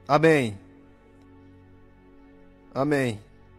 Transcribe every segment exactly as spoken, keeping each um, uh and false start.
Amém. Amém.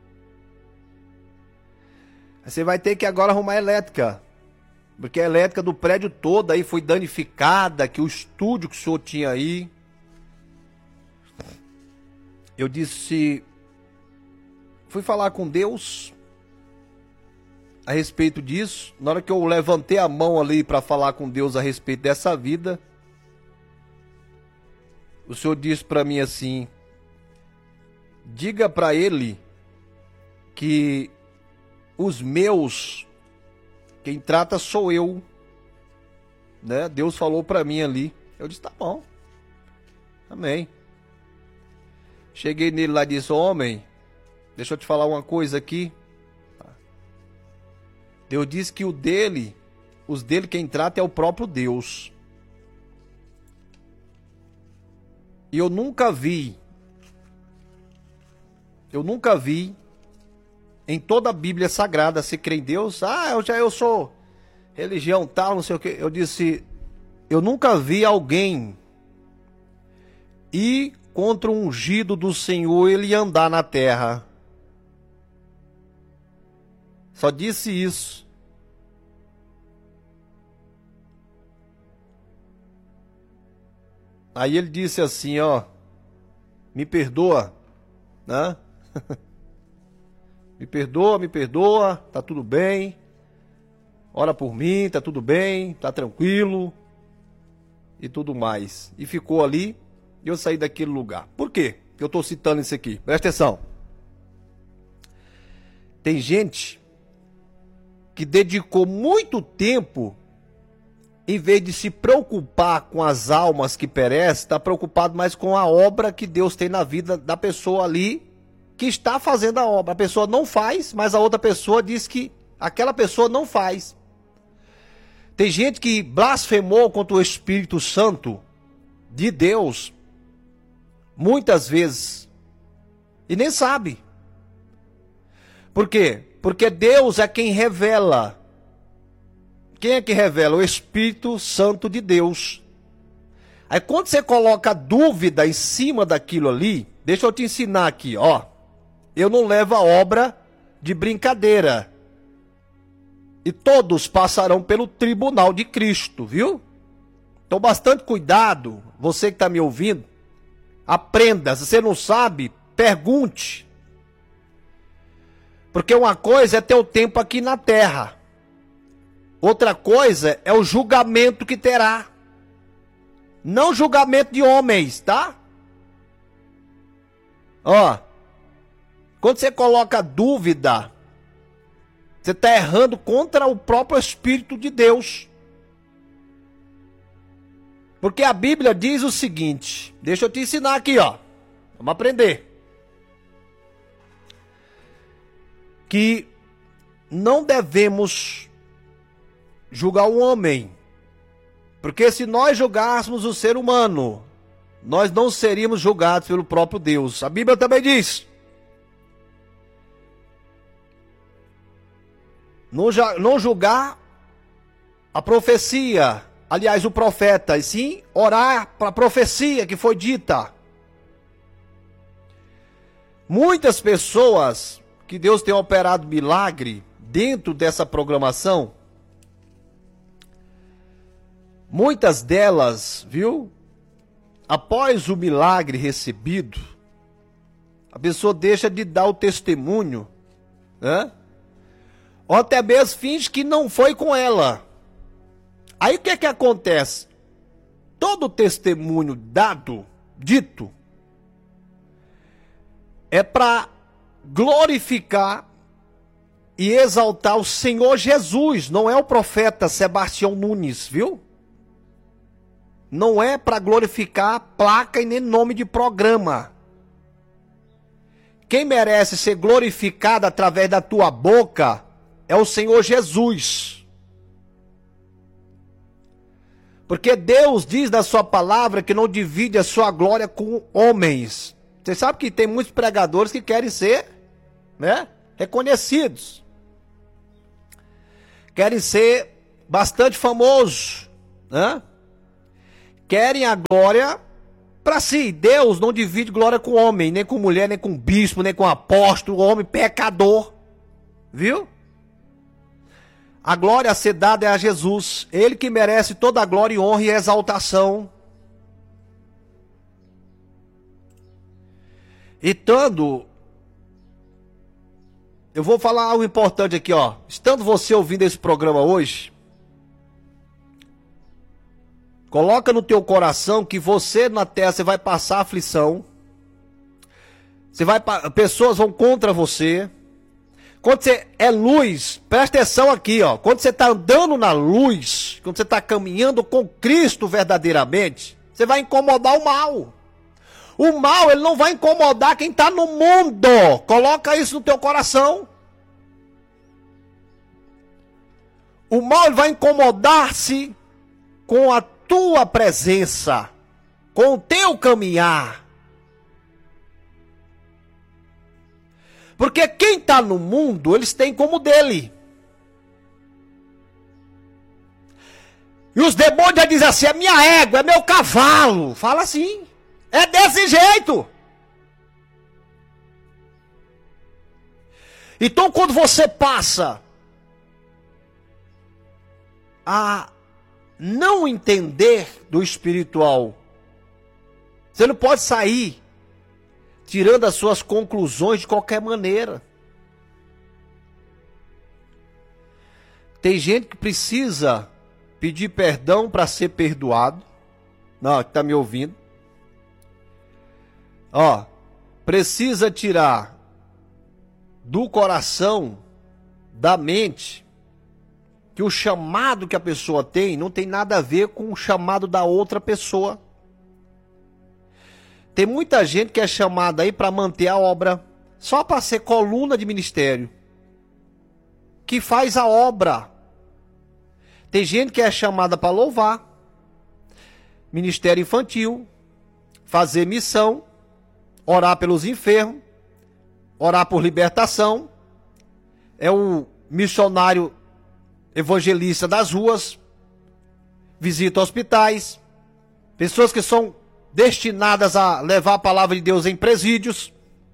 Você vai ter que agora arrumar a elétrica. Porque a elétrica do prédio todo aí foi danificada, que o estúdio que o senhor tinha aí. Eu disse, fui falar com Deus a respeito disso. Na hora que eu levantei a mão ali para falar com Deus a respeito dessa vida, o senhor disse para mim assim: diga para ele que os meus, quem trata sou eu, né? Deus falou para mim ali. Eu disse, tá bom, amém. Cheguei nele lá e disse, homem, deixa eu te falar uma coisa aqui. Deus disse que o dele, os dele quem trata é o próprio Deus. E eu nunca vi, eu nunca vi em toda a Bíblia Sagrada, se crê em Deus, ah, eu já eu sou religião tal, não sei o que. Eu disse, eu nunca vi alguém ir contra o ungido do Senhor, ele andar na terra. Só disse isso. Aí ele disse assim, ó, me perdoa, né? Me perdoa, me perdoa, tá tudo bem. Ora por mim, tá tudo bem, tá tranquilo e tudo mais. E ficou ali e eu saí daquele lugar. Por quê que eu tô citando isso aqui? Presta atenção. Tem gente que dedicou muito tempo, em vez de se preocupar com as almas que perecem, está preocupado mais com a obra que Deus tem na vida da pessoa ali, que está fazendo a obra. A pessoa não faz, mas a outra pessoa diz que aquela pessoa não faz. Tem gente que blasfemou contra o Espírito Santo de Deus, muitas vezes, e nem sabe. Por quê? Porque Deus é quem revela. Quem é que revela? O Espírito Santo de Deus. Aí quando você coloca dúvida em cima daquilo ali, deixa eu te ensinar aqui, ó. Eu não levo a obra de brincadeira. E todos passarão pelo tribunal de Cristo, viu? Então bastante cuidado, você que está me ouvindo, aprenda. Se você não sabe, pergunte. Porque uma coisa é ter o tempo aqui na terra. Outra coisa é o julgamento que terá. Não julgamento de homens, tá? Ó, quando você coloca dúvida, você está errando contra o próprio Espírito de Deus. Porque a Bíblia diz o seguinte, deixa eu te ensinar aqui, ó. Vamos aprender. Que não devemos julgar o homem, porque se nós julgássemos o ser humano, nós não seríamos julgados pelo próprio Deus. A Bíblia também diz, não, não julgar a profecia, aliás o profeta, e sim orar para a profecia que foi dita. Muitas pessoas que Deus tem operado milagre dentro dessa programação, muitas delas, viu, após o milagre recebido, a pessoa deixa de dar o testemunho, né? Ou até mesmo finge que não foi com ela. Aí o que é que acontece? Todo testemunho dado, dito, é para glorificar e exaltar o Senhor Jesus, não é o profeta Sebastião Nunes, viu? Não é para glorificar a placa e nem nome de programa. Quem merece ser glorificado através da tua boca é o Senhor Jesus. Porque Deus diz na sua palavra que não divide a sua glória com homens. Você sabe que tem muitos pregadores que querem ser, né, reconhecidos. Querem ser bastante famosos, né? Querem a glória Para si, Deus não divide glória com homem, nem com mulher, nem com bispo, nem com apóstolo, homem pecador. Viu? A glória a ser dada é a Jesus. Ele que merece toda a glória e honra e exaltação. Estando, eu vou falar algo importante aqui, ó. Estando você ouvindo esse programa hoje, coloca no teu coração que você na terra você vai passar aflição. Você vai, pessoas vão contra você. Quando você é luz, presta atenção aqui, ó. Quando você está andando na luz, quando você está caminhando com Cristo verdadeiramente, você vai incomodar o mal. O mal, ele não vai incomodar quem está no mundo. Coloca isso no teu coração. O mal, ele vai incomodar-se com a tua presença, com o teu caminhar. Porque quem está no mundo, eles têm como dele. E os demônios já dizem assim, é minha égua, é meu cavalo. Fala assim. É desse jeito. Então quando você passa a não entender do espiritual, você não pode sair tirando as suas conclusões de qualquer maneira. Tem gente que precisa pedir perdão para ser perdoado. Não, que está me ouvindo. Ó, precisa tirar do coração, da mente, que o chamado que a pessoa tem não tem nada a ver com o chamado da outra pessoa. Tem muita gente que é chamada aí para manter a obra, só para ser coluna de ministério, que faz a obra. Tem gente que é chamada para louvar, ministério infantil, fazer missão, orar pelos enfermos, orar por libertação, é o missionário evangelista das ruas, visita hospitais, pessoas que são destinadas a levar a palavra de Deus em presídios,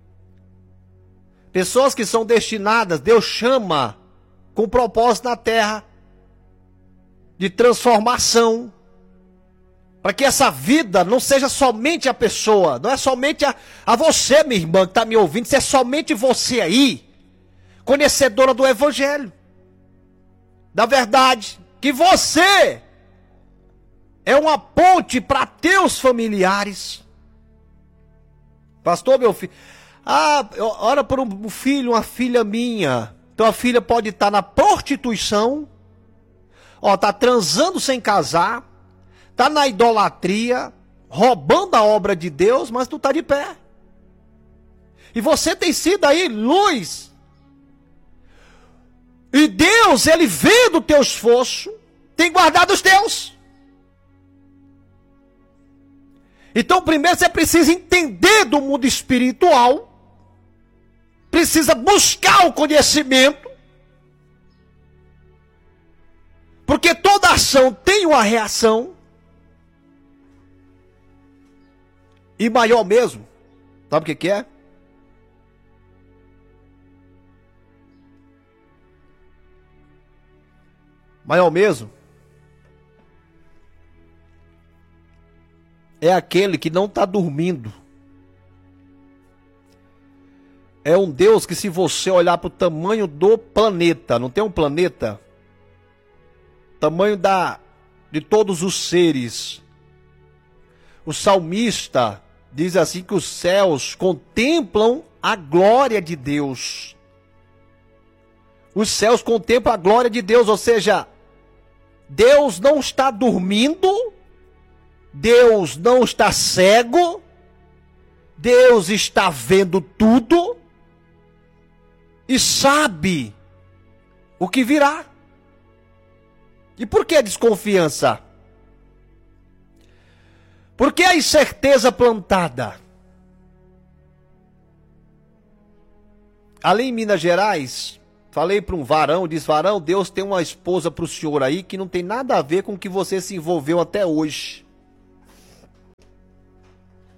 pessoas que são destinadas, Deus chama com propósito na terra, de transformação, para que essa vida não seja somente a pessoa, não é somente a, a você, minha irmã, que está me ouvindo, se é somente você aí, conhecedora do Evangelho, da verdade, que você é uma ponte para teus familiares. Pastor, meu filho, ah, ora por um filho, uma filha minha, então a filha pode estar na prostituição, ó, tá transando sem casar, tá na idolatria, roubando a obra de Deus, mas tu tá de pé. E você tem sido aí luz. E Deus, ele vê do teu esforço, tem guardado os teus. Então primeiro você precisa entender do mundo espiritual, precisa buscar o conhecimento, porque toda ação tem uma reação, e maior mesmo, sabe o que que é? Maior mesmo é aquele que não está dormindo. É um Deus que, se você olhar para o tamanho do planeta, não tem um planeta? Tamanho da, de todos os seres. O salmista diz assim que os céus contemplam a glória de Deus. Os céus contemplam a glória de Deus, ou seja, Deus não está dormindo, Deus não está cego, Deus está vendo tudo e sabe o que virá. E por que a desconfiança? Por que a incerteza plantada? Ali em Minas Gerais, falei para um varão, disse, varão, Deus tem uma esposa para o senhor aí que não tem nada a ver com o que você se envolveu até hoje.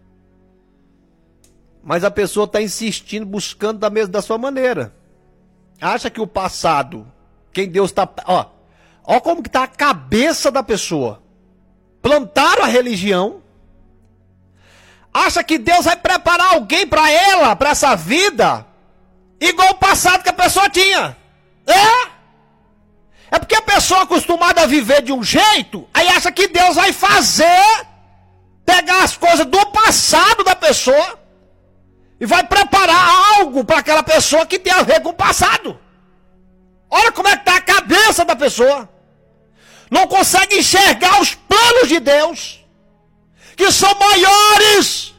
Mas a pessoa está insistindo, buscando da mesma da sua maneira. Acha que o passado, quem Deus está... Ó, ó como que está a cabeça da pessoa. Plantaram a religião. Acha que Deus vai preparar alguém para ela, para essa vida, igual o passado que a pessoa tinha. É? É porque a pessoa acostumada a viver de um jeito, aí acha que Deus vai fazer, pegar as coisas do passado da pessoa e vai preparar algo para aquela pessoa que tem a ver com o passado. Olha como é que está a cabeça da pessoa. Não consegue enxergar os planos de Deus, que são maiores.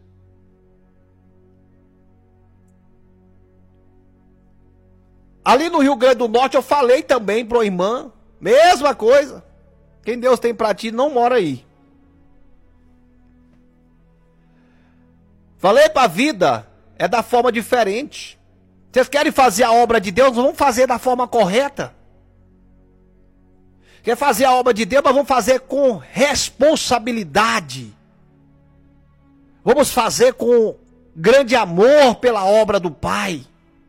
Ali no Rio Grande do Norte eu falei também para a irmã, mesma coisa. Quem Deus tem para ti não mora aí. Falei para a vida, é da forma diferente. Vocês querem fazer a obra de Deus, vamos fazer da forma correta. Quer fazer a obra de Deus, mas vamos fazer com responsabilidade. Vamos fazer com grande amor pela obra do Pai.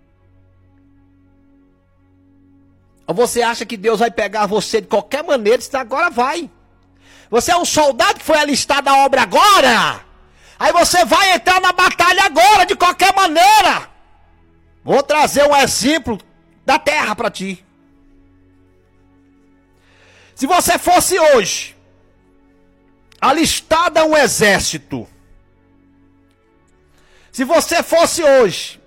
Ou você acha que Deus vai pegar você de qualquer maneira, e agora vai. Você é um soldado que foi alistado na obra agora. Aí você vai entrar na batalha agora, de qualquer maneira. Vou trazer um exemplo da terra para ti. Se você fosse hoje alistado a um exército, se você fosse hoje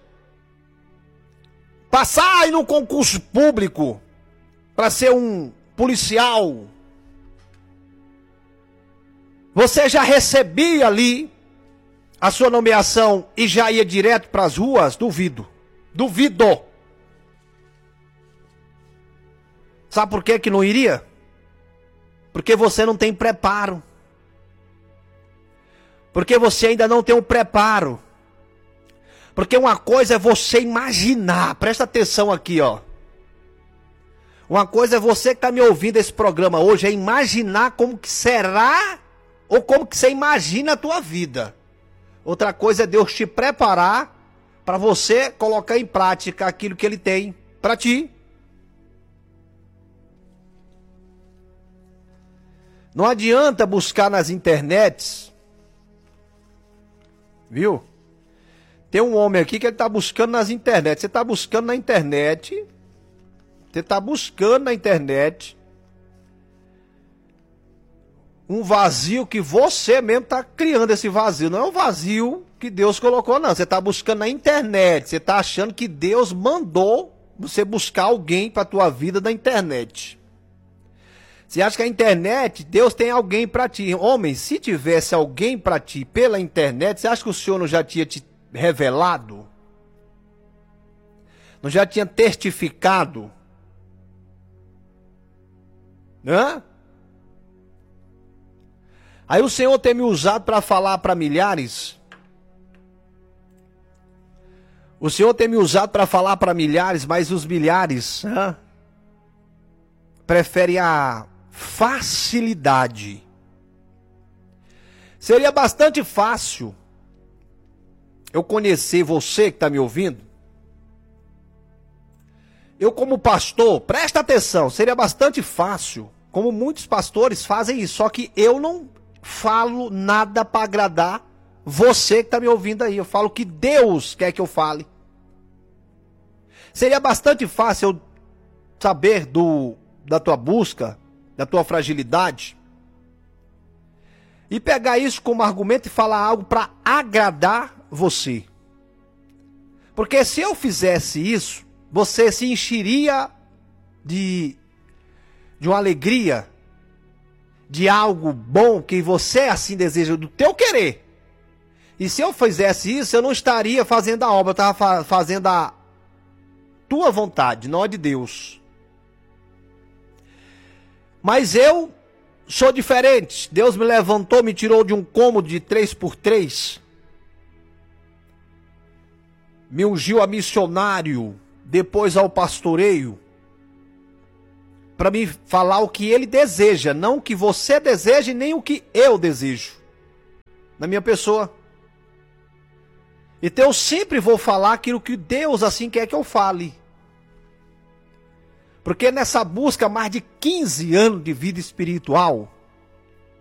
passar aí num concurso público para ser um policial, você já recebia ali a sua nomeação e já ia direto para as ruas? Duvido. Duvido. Sabe por que que não iria? Porque você não tem preparo. Porque você ainda não tem um preparo. Porque uma coisa é você imaginar. Presta atenção aqui, ó. Uma coisa é você que está me ouvindo esse programa hoje, é imaginar como que será ou como que você imagina a tua vida. Outra coisa é Deus te preparar para você colocar em prática aquilo que Ele tem para ti. Não adianta buscar nas internets, viu? Tem um homem aqui que ele está buscando nas internets. Você está buscando na internet, você está buscando na internet um vazio que você mesmo está criando esse vazio. Não é um vazio que Deus colocou, não. Você está buscando na internet. Você está achando que Deus mandou você buscar alguém para a tua vida na internet. Você acha que a internet, Deus tem alguém para ti. Homem, se tivesse alguém para ti pela internet, você acha que o Senhor não já tinha te revelado? Não já tinha testificado? Hã? Aí o Senhor tem me usado para falar para milhares. O Senhor tem me usado para falar para milhares, mas os milhares hã, preferem a facilidade. Seria bastante fácil eu conhecer você que está me ouvindo. Eu como pastor, presta atenção, seria bastante fácil, como muitos pastores fazem isso, só que eu não falo nada para agradar você que está me ouvindo aí. Eu falo o que Deus quer que eu fale. Seria bastante fácil eu saber do, da tua busca, da tua fragilidade, e pegar isso como argumento e falar algo para agradar você. Porque se eu fizesse isso, você se encheria de, de uma alegria, de algo bom que você assim deseja, do teu querer. E se eu fizesse isso, eu não estaria fazendo a obra, eu estava fa- fazendo a tua vontade, não a de Deus. Mas eu sou diferente. Deus me levantou, me tirou de um cômodo de três por três. Me ungiu a missionário, depois ao pastoreio. Para me falar o que Ele deseja, não o que você deseja e nem o que eu desejo. Na minha pessoa. Então eu sempre vou falar aquilo que Deus assim quer que eu fale. Porque nessa busca, mais de quinze anos de vida espiritual,